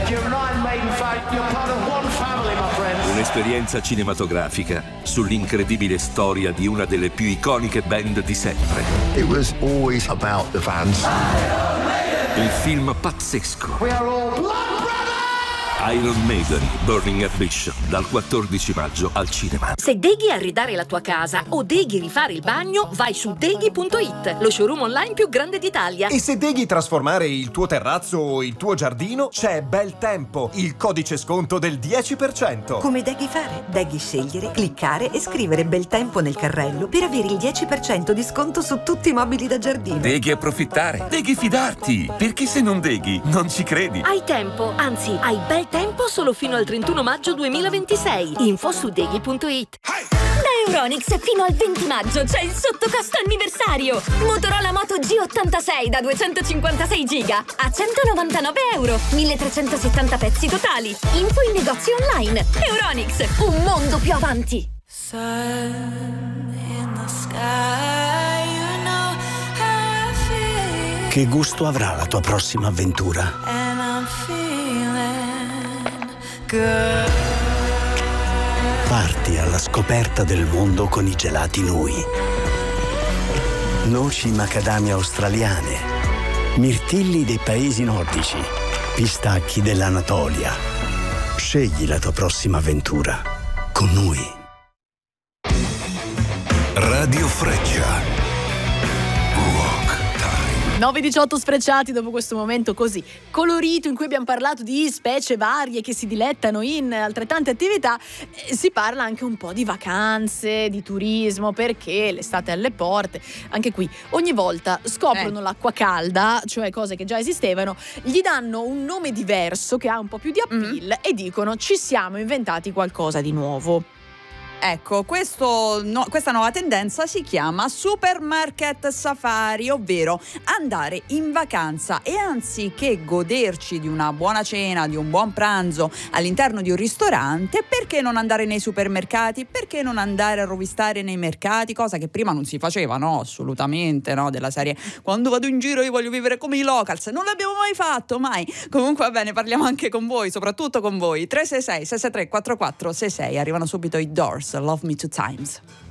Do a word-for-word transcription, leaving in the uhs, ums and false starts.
Un'esperienza cinematografica sull'incredibile storia di una delle più iconiche band di sempre. It was always about the fans. Il film pazzesco Iron Maiden, Burning Ambition, dal quattordici maggio al cinema. Se deghi arredare la tua casa o deghi rifare il bagno, vai su deghi punto it, lo showroom online più grande d'Italia. E se deghi trasformare il tuo terrazzo o il tuo giardino, c'è Bel Tempo, il codice sconto del dieci per cento. Come deghi fare? Deghi scegliere, cliccare e scrivere Bel Tempo nel carrello per avere il dieci per cento di sconto su tutti i mobili da giardino. Deghi approfittare, deghi fidarti, perché se non deghi non ci credi. Hai tempo, anzi hai bel tempo solo fino al trentuno maggio duemilaventisei. Info su deghi punto it. Da Euronics fino al venti maggio c'è il sottocosto anniversario. Motorola Moto G ottantasei da duecentocinquantasei giga a centonovantanove euro. milletrecentosettanta pezzi totali. Info in negozio online. Euronics, un mondo più avanti. Che gusto avrà la tua prossima avventura? Parti alla scoperta del mondo con i gelati Nui. Noci macadamia australiane, mirtilli dei paesi nordici, pistacchi dell'Anatolia. Scegli la tua prossima avventura con Nui. Radio Freccia. nove e diciotto sfrecciati dopo questo momento così colorito in cui abbiamo parlato di specie varie che si dilettano in altrettante attività. Eh, si parla anche un po' di vacanze, di turismo, perché l'estate è alle porte. Anche qui ogni volta scoprono eh. l'acqua calda, cioè cose che già esistevano, gli danno un nome diverso che ha un po' più di appeal mm-hmm. e dicono ci siamo inventati qualcosa di nuovo. Ecco, questo, no, questa nuova tendenza si chiama Supermarket Safari, ovvero andare in vacanza e anziché goderci di una buona cena, di un buon pranzo all'interno di un ristorante, perché non andare nei supermercati? Perché non andare a rovistare nei mercati? Cosa che prima non si faceva, no? Assolutamente, no? Della serie, quando vado in giro io voglio vivere come i locals. Non l'abbiamo mai fatto, mai. Comunque va bene, parliamo anche con voi, soprattutto con voi. tre sei sei sei sei tre quattro quattro sei sei, arrivano subito i Doors. Love Me Two Times.